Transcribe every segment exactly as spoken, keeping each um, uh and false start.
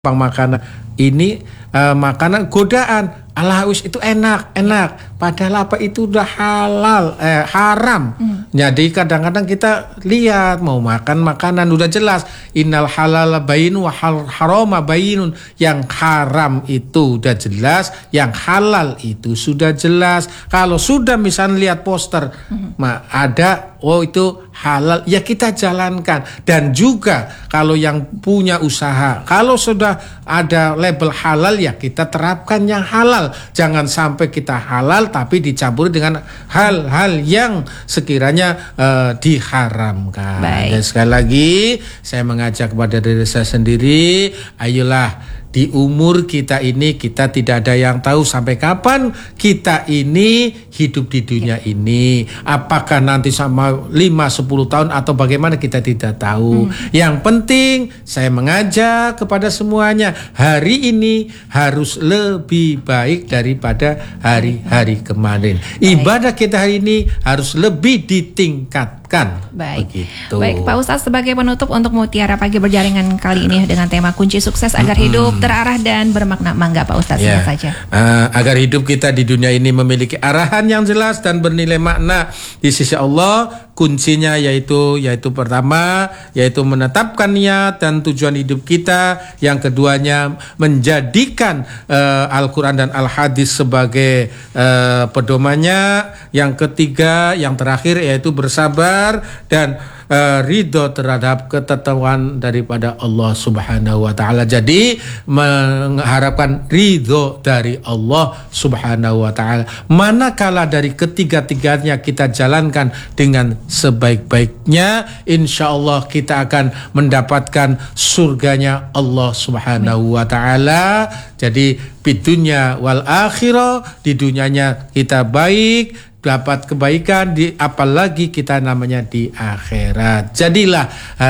makanan ini uh, makanan godaan ala wis itu enak enak padahal apa itu udah halal eh, haram. hmm. Jadi kadang-kadang kita lihat mau makan makanan udah jelas innal halal bayin wa harama bayinun, yang haram itu udah jelas, yang halal itu sudah jelas. Kalau sudah misalnya lihat poster hmm. ma, ada oh itu halal ya kita jalankan. Dan juga kalau yang punya usaha kalau sudah ada label halal ya kita terapkan yang halal. Jangan sampai kita halal tapi dicampur dengan hal-hal yang sekiranya uh, diharamkan. Baik. Dan sekali lagi saya mengajak kepada diri saya sendiri, ayolah di umur kita ini kita tidak ada yang tahu sampai kapan kita ini hidup di dunia ini. Apakah nanti sama lima sepuluh tahun atau bagaimana kita tidak tahu. Hmm. Yang penting saya mengajak kepada semuanya, hari ini harus lebih baik daripada hari-hari kemarin. Baik. Ibadah kita hari ini harus lebih ditingkatkan. Baik. Begitu. Baik, Pak Ustadz, sebagai penutup untuk Mutiara Pagi Berjaringan kali ini dengan tema kunci sukses agar hmm. hidup terarah dan bermakna, mangga Pak Ustadz ya. saja. Uh, agar hidup kita di dunia ini memiliki arahan yang jelas dan bernilai makna di sisi Allah, kuncinya yaitu yaitu pertama yaitu menetapkan niat dan tujuan hidup kita. Yang keduanya menjadikan uh, Al-Quran dan Al-Hadis sebagai uh, pedomannya. Yang ketiga, yang terakhir yaitu bersabar dan uh, ridho terhadap ketetapan daripada Allah Subhanahu wa taala. Jadi mengharapkan ridho dari Allah Subhanahu wa taala. Manakala dari ketiga-tiganya kita jalankan dengan sebaik-baiknya, insya Allah kita akan mendapatkan surganya Allah Subhanahu wa taala. Jadi fitunya wal akhirah, di dunianya kita baik, dapat kebaikan, di apalagi kita namanya di akhirat. Jadilah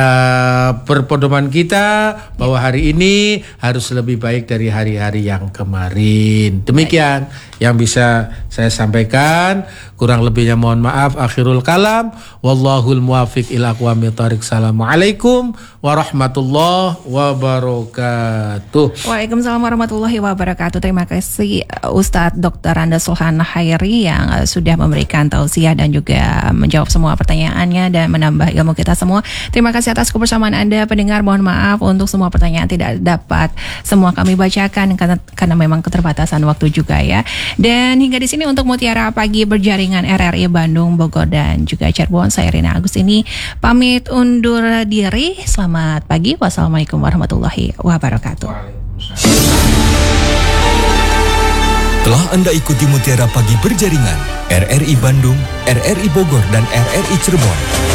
uh, berpedoman kita bahwa hari ini harus lebih baik dari hari-hari yang kemarin. Demikian yang bisa saya sampaikan. Kurang lebihnya mohon maaf. Akhirul kalam, wallahul muwafiq ila aqwamit thoriq. Assalamualaikum warahmatullahi wabarakatuh. Waalaikumsalam warahmatullahi wabarakatuh. Terima kasih Ustadz Doktor Randa Sulhan Khairi yang sudah memberikan tausiah dan juga menjawab semua pertanyaannya dan menambah ilmu kita semua. Terima kasih atas kebersamaan Anda pendengar. Mohon maaf untuk semua pertanyaan tidak dapat semua kami bacakan karena, karena memang keterbatasan waktu juga ya. Dan hingga di sini untuk Mutiara Pagi Berjaringan R R I Bandung, Bogor dan juga Cirebon, saya Rina Agus ini pamit undur diri. Selamat pagi. Wassalamualaikum warahmatullahi wabarakatuh. Telah Anda ikuti Mutiara Pagi Berjaringan R R I Bandung, R R I Bogor dan R R I Cirebon.